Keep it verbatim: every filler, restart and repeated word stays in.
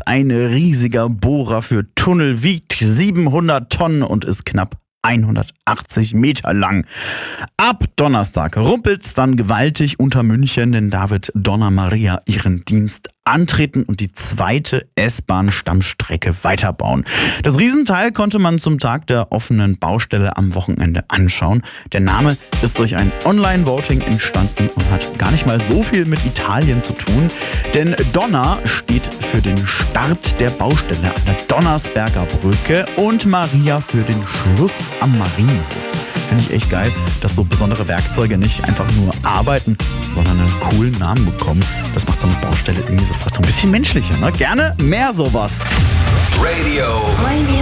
ein riesiger Bohrer für Tunnel, wiegt siebenhundert Tonnen und ist knapp hundertachtzig Meter lang. Ab Donnerstag rumpelt's dann gewaltig unter München, denn da wird Donna Maria ihren Dienst antreten und die zweite S-Bahn-Stammstrecke weiterbauen. Das Riesenteil konnte man zum Tag der offenen Baustelle am Wochenende anschauen. Der Name ist durch ein Online-Voting entstanden und hat gar nicht mal so viel mit Italien zu tun, denn Donna steht für den Start der Baustelle an der Donnersberger Brücke und Maria für den Schluss am Marienhof. Finde ich echt geil, dass so besondere Werkzeuge nicht einfach nur arbeiten, sondern einen coolen Namen bekommen. Das macht so eine Baustelle irgendwie sofort so ein bisschen menschlicher, ne? Gerne mehr sowas. Radio.